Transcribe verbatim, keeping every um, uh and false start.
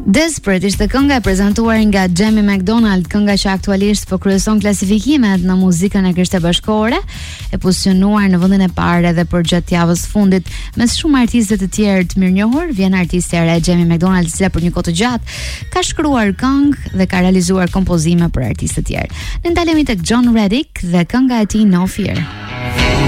Desperate ishte kënga e prezantuar nga Jamie McDonald, kënga që aktualisht po kryeson klasifikimet në muzikën e Krishtë Bashkore, e pozicionuar në vendin e parë edhe për gjatë javës fundit. Mes shumë artistëve të tjerë të mirënjohur, vjen artistja e re Jamie McDonald, e cila për një kohë të gjatë ka shkruar këngë dhe ka realizuar kompozime për artistë të tjerë. Ne ndalemi tek John Reddick dhe kënga e tij No Fear.